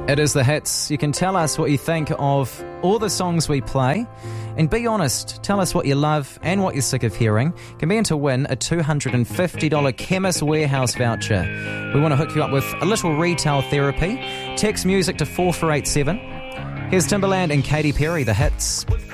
It is The Hits. You can tell us what you think of all the songs we play. And be honest, tell us what you love and what you're sick of hearing. Can be in to win a $250 Chemist Warehouse voucher. We want to hook you up with a little retail therapy. Text music to 4487. Here's Timbaland and Katy Perry, The Hits.